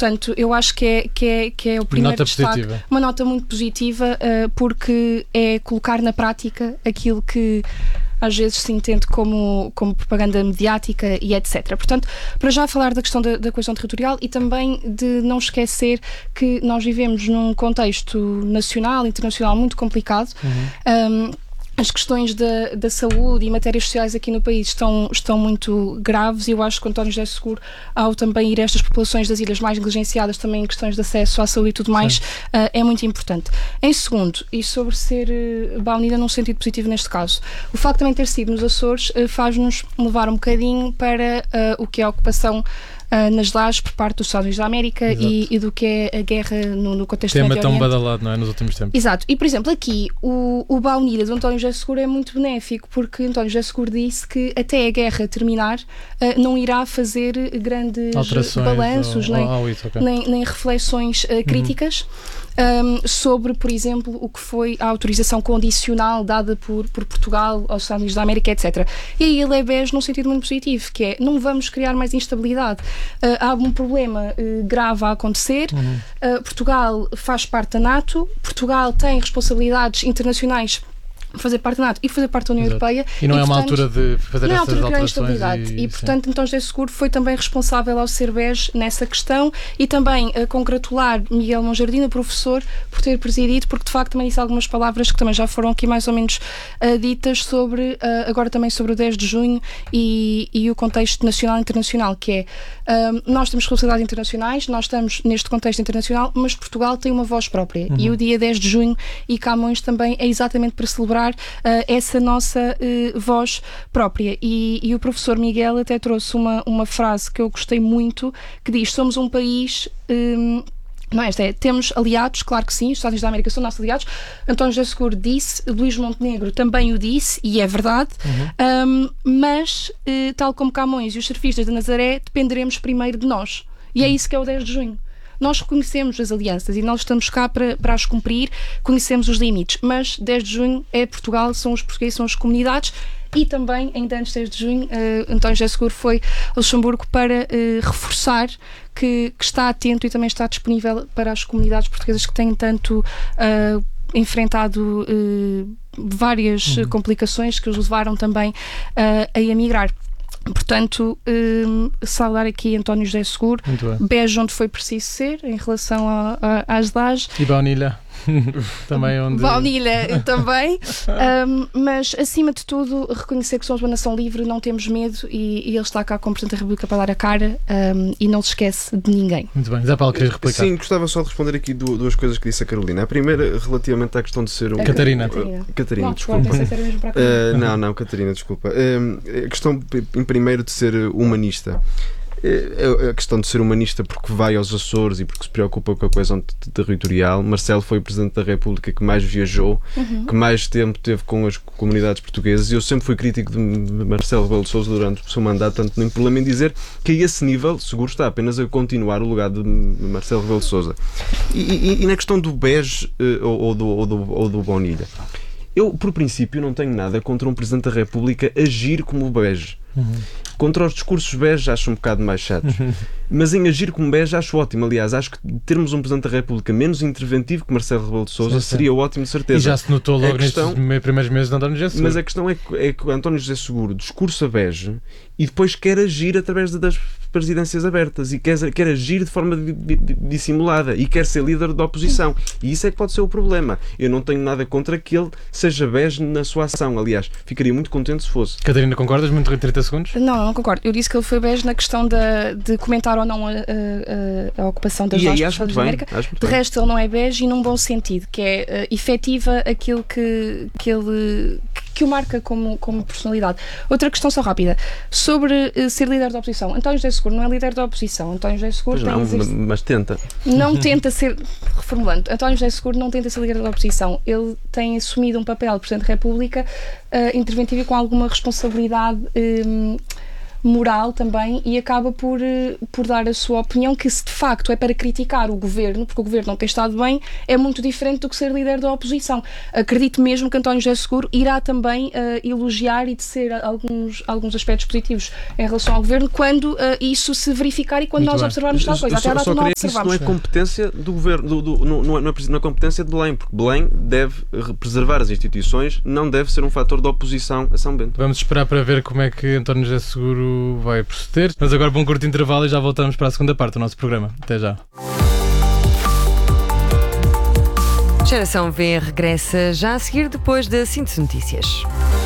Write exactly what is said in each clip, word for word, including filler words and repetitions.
portanto, eu acho que é, que é, que é o primeiro nota destaque, positiva. uma nota muito positiva, uh, porque é colocar na prática aquilo que às vezes se entende como, como propaganda mediática e etcétera. Portanto, para já falar da questão da, da coesão territorial e também de não esquecer que nós vivemos num contexto nacional, internacional muito complicado. Uhum. Um, As questões da, da saúde e matérias sociais aqui no país estão, estão muito graves e eu acho que o António José Seguro, ao também ir a estas populações das ilhas mais negligenciadas, também em questões de acesso à saúde e tudo mais, uh, é muito importante. Em segundo, e sobre ser uh, baunilha num sentido positivo neste caso, o facto de também ter sido nos Açores uh, faz-nos levar um bocadinho para uh, o que é a ocupação Uh, nas lajes por parte dos Estados Unidos da América e, e do que é a guerra no, no contexto do Médio Tema Oriente. tão badalado, não é? Nos últimos tempos. Exato. E, por exemplo, aqui o, o baunilha do António José Seguro é muito benéfico porque António José Seguro disse que até a guerra terminar uh, não irá fazer grandes alterações balanços ou, nem, ou, ou isso, okay. nem, nem reflexões uh, críticas. Uhum. Um, sobre, por exemplo, o que foi a autorização condicional dada por, por Portugal aos Estados Unidos da América, etcétera. E aí ele é bege num sentido muito positivo, que é, não vamos criar mais instabilidade. Uh, há um problema uh, grave a acontecer. Uhum. Uh, Portugal faz parte da NATO, Portugal tem responsabilidades internacionais fazer parte da NATO e fazer parte da União Exato. Europeia. E não e, é uma portanto, altura de fazer não é essas altura de alterações. Instabilidade. E, e portanto, António José Seguro foi também responsável ao ser bege nessa questão e também a congratular Miguel Monjardim, o professor, por ter presidido, porque de facto também disse algumas palavras que também já foram aqui mais ou menos uh, ditas sobre, uh, agora também sobre o dez de junho e, e o contexto nacional e internacional, que é, uh, nós temos responsabilidades internacionais, nós estamos neste contexto internacional, mas Portugal tem uma voz própria. Uhum. E o dia dez de junho e Camões também é exatamente para celebrar uh, essa essa nossa uh, voz própria. E, e o professor Miguel até trouxe uma, uma frase que eu gostei muito, que diz, somos um país... Um, não é esta, é, temos aliados, claro que sim, os Estados Unidos da América são nossos aliados. António José Seguro disse, Luís Montenegro também o disse, e é verdade, uhum. um, mas, uh, tal como Camões e os surfistas de Nazaré, dependeremos primeiro de nós. E uhum. é isso que é o dez de junho. Nós reconhecemos as alianças e nós estamos cá para, para as cumprir, conhecemos os limites, mas dez de junho é Portugal, são os portugueses, são as comunidades e também, ainda antes de dez de junho, uh, António José Seguro foi a Luxemburgo para uh, reforçar que, que está atento e também está disponível para as comunidades portuguesas que têm tanto uh, enfrentado uh, várias uhum. complicações que os levaram também uh, a emigrar. Portanto, um, saudar aqui António José Seguro, bege onde foi preciso ser em relação a, a, às lajes. E baunilha. também onde... Baunilha também, um, mas acima de tudo reconhecer que somos uma nação livre, não temos medo e, e ele está cá como Presidente da República para dar a cara um, e não se esquece de ninguém. Muito bem, Zé Paulo, querias replicar? Sim, gostava só de responder aqui duas coisas que disse a Carolina. A primeira, relativamente à questão de ser um... A Catarina. Uh, Catarina, não, desculpa. mesmo para uh, não, não, Catarina, desculpa. Uh, a questão, em primeiro, de ser humanista. A questão de ser humanista porque vai aos Açores e porque se preocupa com a coesão territorial. Marcelo foi o Presidente da República que mais viajou, uhum. que mais tempo teve com as comunidades portuguesas e eu sempre fui crítico de Marcelo Rebelo de Sousa durante o seu mandato, tanto nem problema em dizer que a esse nível Seguro está apenas a continuar o legado de Marcelo Rebelo de Sousa. E, e, e na questão do bege ou, ou do, ou do, ou do baunilha, eu, por princípio, não tenho nada contra um Presidente da República agir como bege. Uhum. Contra os discursos bege acho um bocado mais chatos. Uhum. Mas em agir como bege acho ótimo. Aliás, acho que termos um Presidente da República menos interventivo que Marcelo Rebelo de Sousa sim, seria sim. ótimo, de certeza. E já se notou logo questão, nestes primeiros meses de António José Seguro. Mas a questão é que, é que o António José Seguro discursa bege e depois quer agir através das presidências abertas e quer, quer agir de forma dissimulada e quer ser líder da oposição. E isso é que pode ser o problema. Eu não tenho nada contra que ele seja bege na sua ação. Aliás, ficaria muito contente se fosse. Catarina, concordas? Muito em trinta segundos? Não, não concordo. Eu disse que ele foi bege na questão da, de comentar ou não a, a, a ocupação das lajes dos Estados Unidos da América. De resto, ele não é bege e num bom sentido, que é uh, efetiva aquilo que, que ele... que o marca como, como personalidade. Outra questão só rápida. Sobre uh, ser líder da oposição. António José Seguro não é líder da oposição. António José Seguro pois tem... Não, exerc... mas tenta. Não tenta ser... Reformulando. António José Seguro não tenta ser líder da oposição. Ele tem assumido um papel de Presidente da República uh, interventivo e com alguma responsabilidade um, moral também e acaba por, por dar a sua opinião, que se de facto é para criticar o governo, porque o governo não tem estado bem, é muito diferente do que ser líder da oposição. Acredito mesmo que António José Seguro irá também uh, elogiar e tecer alguns, alguns aspectos positivos em relação ao governo quando uh, isso se verificar e quando muito nós bem. observarmos tal coisa. Até a data não observamos. Isso não é competência do governo, do, do, não, não, é, não é competência de Belém, porque Belém deve preservar as instituições, não deve ser um fator de oposição a São Bento. Vamos esperar para ver como é que António José Seguro vai proceder. Mas agora para um curto intervalo e já voltamos para a segunda parte do nosso programa. Até já. Geração V regressa já a seguir depois da Síntese Notícias.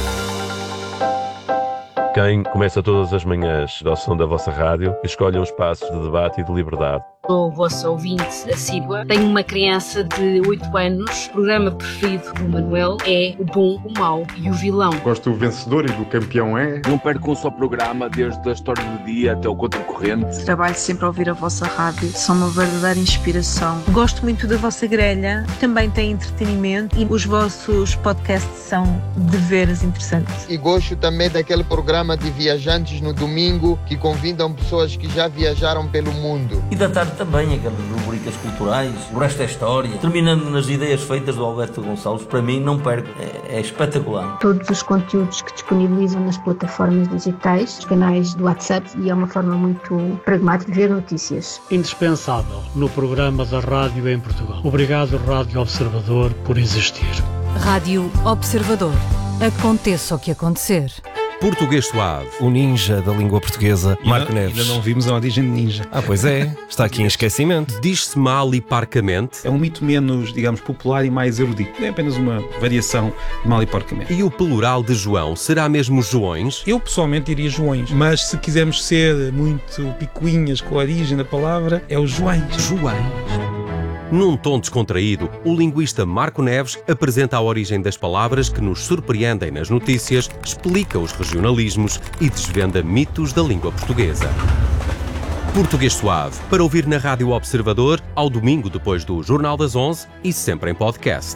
Quem começa todas as manhãs ao som da vossa rádio, escolham espaços de debate e de liberdade. Sou vossa ouvinte assídua. Tenho uma criança de oito anos. O programa preferido do Manuel é o bom, o mau e o vilão. Gosto do vencedor e do campeão é. Não perco um só programa, desde a história do dia até o contracorrente. Trabalho sempre a ouvir a vossa rádio. São uma verdadeira inspiração. Gosto muito da vossa grelha. Também tem entretenimento e os vossos podcasts são deveras interessantes. E gosto também daquele programa de viajantes no domingo que convidam pessoas que já viajaram pelo mundo. E da tarde também aquelas rubricas culturais, o resto é história, terminando nas ideias feitas do Alberto Gonçalves, para mim não perco, é, é espetacular. Todos os conteúdos que disponibilizam nas plataformas digitais, os canais do WhatsApp, e é uma forma muito pragmática de ver notícias. Indispensável no programa da rádio em Portugal. Obrigado, Rádio Observador, por existir. Rádio Observador. Aconteça o que acontecer. Português Suave, o ninja da língua portuguesa, Marco Neves. Ainda não vimos a origem de ninja. Ah, pois é, está aqui em esquecimento. Diz-se mal e parcamente. É um mito menos, digamos, popular e mais erudito. É apenas uma variação de mal e porcamente. E o plural de João será mesmo Joões? Eu pessoalmente diria Joões, mas se quisermos ser muito picuinhas com a origem da palavra, é o Joões. Joões. Num tom descontraído, o linguista Marco Neves apresenta a origem das palavras que nos surpreendem nas notícias, explica os regionalismos e desvenda mitos da língua portuguesa. Português Suave, para ouvir na Rádio Observador, ao domingo depois do Jornal das onze e sempre em podcast.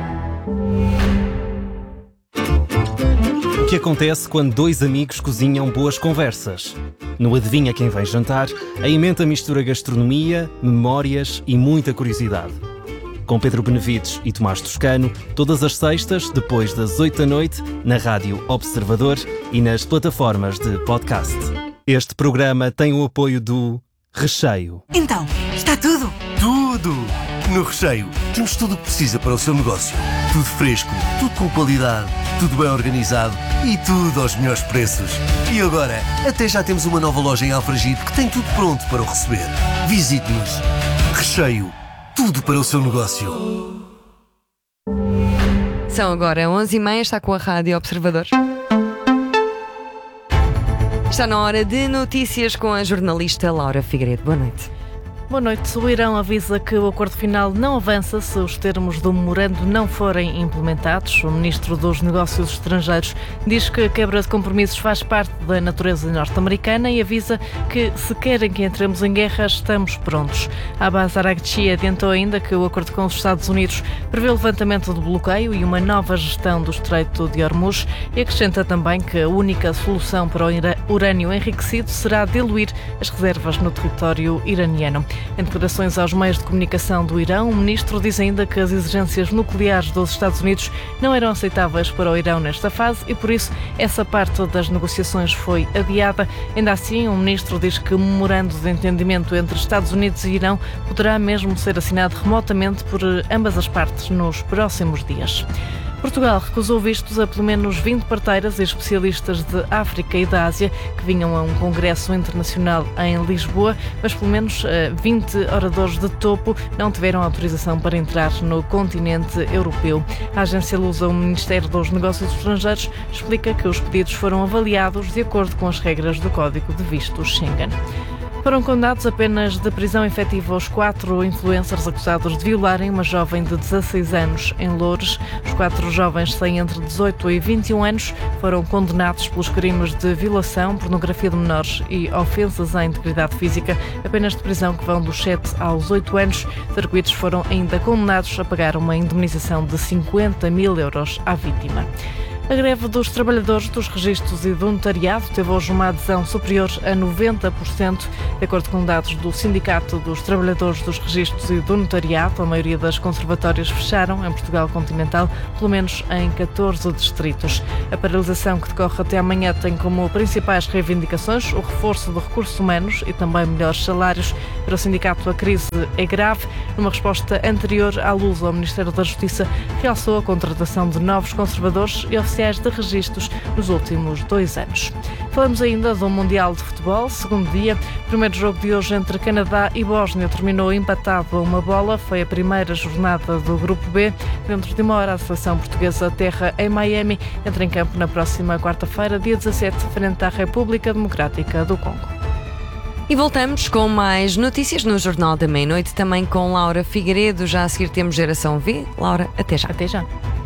O que acontece quando dois amigos cozinham boas conversas? No Adivinha Quem Vem Jantar, a emenda mistura gastronomia, memórias e muita curiosidade. Com Pedro Benevides e Tomás Toscano, todas as sextas, depois das oito da noite, na Rádio Observador e nas plataformas de podcast. Este programa tem o apoio do Recheio. Então, está tudo? Tudo! No Recheio, temos tudo o que precisa para o seu negócio. Tudo fresco, tudo com qualidade, tudo bem organizado e tudo aos melhores preços. E agora, até já temos uma nova loja em Alfragide que tem tudo pronto para o receber. Visite-nos. Recheio, tudo para o seu negócio. São agora onze e meia, está com a Rádio Observador. Está na hora de notícias com a jornalista Laura Figueiredo. Boa noite. Boa noite. O Irão avisa que o acordo final não avança se os termos do memorando não forem implementados. O ministro dos Negócios Estrangeiros diz que a quebra de compromissos faz parte da natureza norte-americana e avisa que, se querem que entremos em guerra, estamos prontos. Abbas Araghchi adiantou ainda que o acordo com os Estados Unidos prevê o levantamento do bloqueio e uma nova gestão do Estreito de Hormuz e acrescenta também que a única solução para o urânio enriquecido será diluir as reservas no território iraniano. Em declarações aos meios de comunicação do Irão, o ministro diz ainda que as exigências nucleares dos Estados Unidos não eram aceitáveis para o Irão nesta fase e, por isso, essa parte das negociações foi adiada. Ainda assim, o ministro diz que o memorando de entendimento entre Estados Unidos e Irão poderá mesmo ser assinado remotamente por ambas as partes nos próximos dias. Portugal recusou vistos a pelo menos vinte parteiras e especialistas de África e da Ásia que vinham a um congresso internacional em Lisboa, mas pelo menos vinte oradores de topo não tiveram autorização para entrar no continente europeu. A agência lusa, o Ministério dos Negócios Estrangeiros, explica que os pedidos foram avaliados de acordo com as regras do Código de Vistos Schengen. Foram condenados a penas de prisão efetiva os quatro influencers acusados de violarem uma jovem de dezasseis anos em Loures. Os quatro jovens têm entre dezoito e vinte e um anos, foram condenados pelos crimes de violação, pornografia de menores e ofensas à integridade física, a penas de prisão que vão dos sete aos oito anos. Os arguidos foram ainda condenados a pagar uma indemnização de cinquenta mil euros à vítima. A greve dos trabalhadores dos registros e do notariado teve hoje uma adesão superior a noventa por cento, de acordo com dados do Sindicato dos Trabalhadores dos Registros e do Notariado. A maioria das conservatórias fecharam em Portugal continental, pelo menos em catorze distritos. A paralisação, que decorre até amanhã, tem como principais reivindicações o reforço de recursos humanos e também melhores salários. Para o sindicato, a crise é grave. Numa resposta anterior à Lusa, o Ministério da Justiça realçou a contratação de novos conservadores e oficiais de registros nos últimos dois anos. Falamos ainda do Mundial de Futebol, segundo dia. O primeiro jogo de hoje entre Canadá e Bósnia terminou empatado a uma bola. Foi a primeira jornada do Grupo B. Dentro de uma hora, a seleção portuguesa aterra em Miami. Entra em campo na próxima quarta-feira, dia dezassete, frente à República Democrática do Congo. E voltamos com mais notícias no Jornal da Meia-Noite, também com Laura Figueiredo. Já a seguir temos Geração V. Laura, até já. Até já.